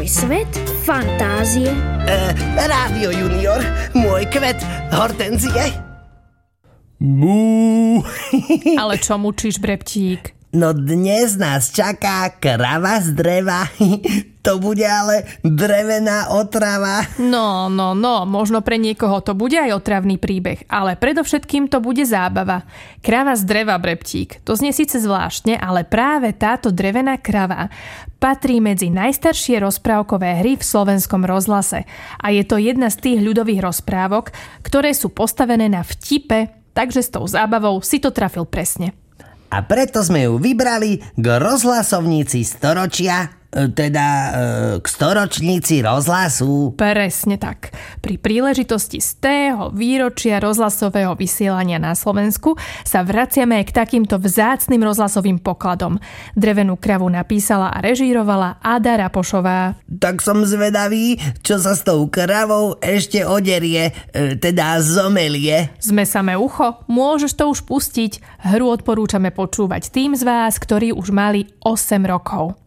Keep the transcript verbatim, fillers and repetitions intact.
Môj svet fantázie. E, Rádio Junior, môj kvet hortenzie. Bú. Ale čo mučíš, Breptík? No dnes nás čaká krava z dreva. To bude ale drevená otrava. No, no, no, možno pre niekoho to bude aj otravný príbeh, ale predovšetkým to bude zábava. Krava z dreva, Breptík. To znie síce zvláštne, ale práve táto drevená krava patrí medzi najstaršie rozprávkové hry v slovenskom rozhlase. A je to jedna z tých ľudových rozprávok, ktoré sú postavené na vtipe, takže s tou zábavou si to trafil presne. A preto sme ju vybrali k rozhlasovnici storočia, teda e, k storočnici rozhlasu. Presne tak. Pri príležitosti stého výročia rozhlasového vysielania na Slovensku sa vraciame aj k takýmto vzácnym rozhlasovým pokladom. Drevenú kravu napísala a režírovala Ada Rapošová. Tak som zvedavý, čo sa s tou kravou ešte oderie, e, teda zomelie. Sme samé ucho, môžeš to už pustiť. Hru odporúčame počúvať tým z vás, ktorí už mali osem rokov.